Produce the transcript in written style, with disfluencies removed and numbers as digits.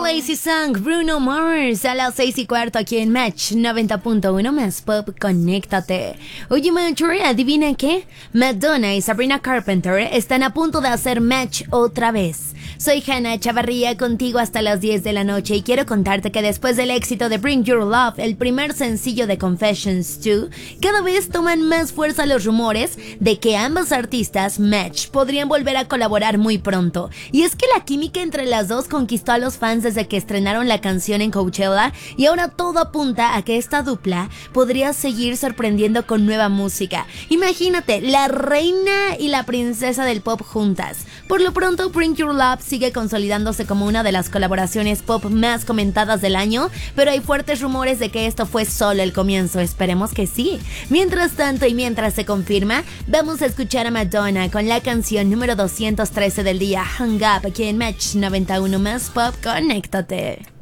Lazy Song, Bruno Mars, a las 6:15 aquí en Match 90.1 más Pop, conéctate. Oye, Matcher, ¿adivina qué? Madonna y Sabrina Carpenter están a punto de hacer Match otra vez. Soy Hannah Chavarría, contigo hasta las 10 de la noche y quiero contarte que después del éxito de Bring Your Love, el primer sencillo de Confessions 2, cada vez toman más fuerza los rumores de que ambos artistas, Match, podrían volver a colaborar muy pronto. Y es que la química entre las dos conquistó a los fans desde que estrenaron la canción en Coachella y ahora todo apunta a que esta dupla podría seguir sorprendiendo con nueva música. Imagínate, la reina y la princesa del pop juntas. Por lo pronto, Bring Your Love sigue consolidándose como una de las colaboraciones pop más comentadas del año, pero hay fuertes rumores de que esto fue solo el comienzo. Esperemos que sí. Mientras tanto y mientras se confirma, vamos a escuchar a Madonna con la canción número 213 del día, Hung Up, aquí en Match 91 más Pop, conéctate.